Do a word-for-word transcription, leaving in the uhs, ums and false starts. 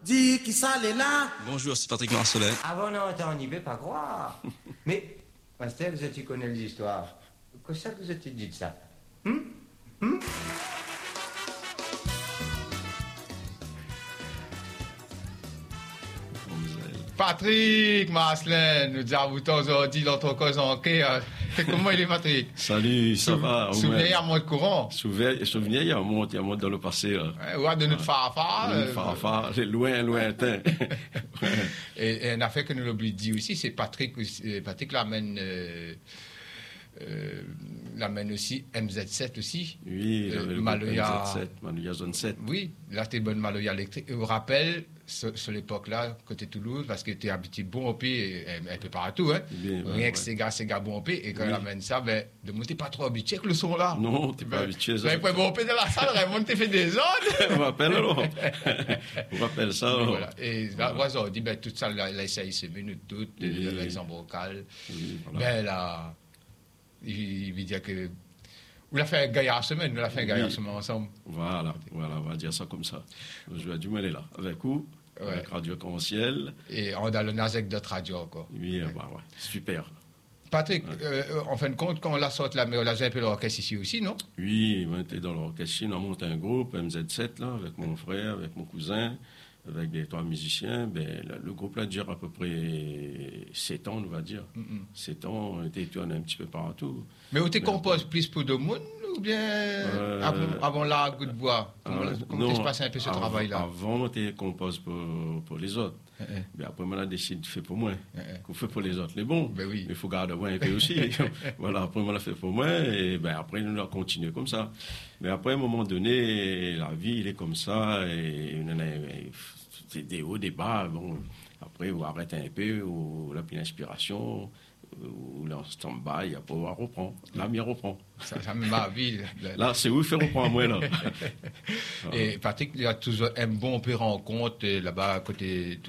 Dis qui ça est là? Bonjour, c'est Patrick Marcelin. Avant non, on n'y veut pas croire. Mais, Pastel, tu connais les histoires. Qu'est-ce que vous avez dit de ça? Hum? Hum? Patrick Marcelin, nous avons aujourd'hui notre cause en cœur. Comment il est, Patrick? Salut, ça Sou va? Souvenir à mon courant. Souvenir, souvenir, il y a un monde, il y a un monde dans le passé. Là. Ouais, de notre fanfare. Notre fanfare, c'est loin, lointain. et, et une affaire que nous l'oublions de dire aussi, c'est Patrick, Patrick l'amène... Euh, Euh, l'amène aussi M Z sept aussi. Oui, euh, le Maloya. M Z sept, Maloya Zone sept. Oui, là, c'était bonne Maloya électrique. Je vous rappelle, sur, sur l'époque-là, côté Toulouse, parce que tu es habitué bon au pied, un peu partout, hein. Bien, Rien ouais, que ouais. ces gars, ces gars bon au pied, et quand Oui. il amène ça, ben, de monter pas trop habitué avec le son là. Non, tu n'es pas Ben, habitué. ben, pas bon au pied de la salle, Raymond, t'es fait des ordres. On rappelle alors. On rappelle ça. Mais alors. voilà. Et là, Voilà. voilà, on dit, ben, tout ça, là, là, essaye ces minutes toutes, Oui. l'exemple vocal. Oui, voilà. Ben là, il, il veut dire que. On l'a fait un gaillard semaine, on l'a fait un gaillard Oui. semaine ensemble. Voilà, voilà, on va dire ça comme ça. Je vais du mal là. Avec vous, Ouais. avec Radio Conventiel. Et on a le Nazek d'autres radios encore. Oui, bah, ouais, super. Patrick, euh, en fin de compte, quand on la sort là, mais on l'a un peu l'orchestre ici aussi, non? Oui, on était dans l'orchestre, on a monté un groupe, M Z sept, là, avec mon frère, avec mon cousin, avec des trois musiciens. Ben, le, le groupe là dure à peu près sept ans, on va dire. Mm-mm. sept ans, on était tourné un petit peu partout. Mais on te Mais compose plus pour le monde ou bien Euh, avant, avant la goutte de bois? Comment, Euh, comment non, se passe un peu ce av- travail-là? Avant, on était compose pour, pour les autres. Eh, eh. Mais après, on a décidé de faire pour moi. Eh, eh. Qu'on fait pour les autres. Les bons. Ben oui. Mais il faut garder moi un peu aussi. Voilà, après, on l'a fait pour moi. Et ben, après, nous avons continué comme ça. Mais après, à un moment donné, la vie, il est comme ça. Et on en a, c'est des hauts, des bas. Bon, après, on arrête un peu, ou la plus d'inspiration, ou là, on stand-by, après, on reprend. Là, on reprend. Ça, ça me ma vie. là. Là, c'est où il fait reprendre moi, là. Et Patrick, il y a toujours un bon peu rencontre euh, là-bas à côté